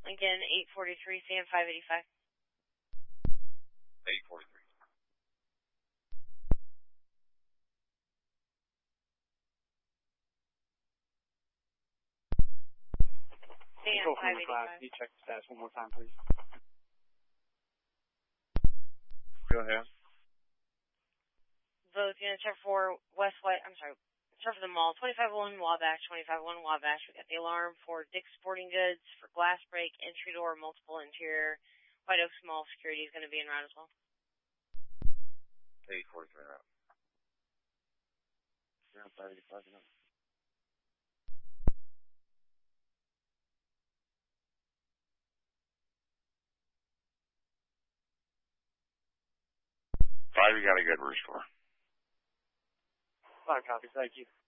Lincoln 843, CM 585. 843. CM 585. Can you check the status one more time, please? Go ahead. Vote unit check for start for the mall, 2501 Wabash, 2501 Wabash. We got the alarm for Dick's Sporting Goods for glass break, entry door, multiple interior. White Oak Mall security is going to be en route as well. 843 route. 585. Five, you got a good roost for. 5 copies, thank you.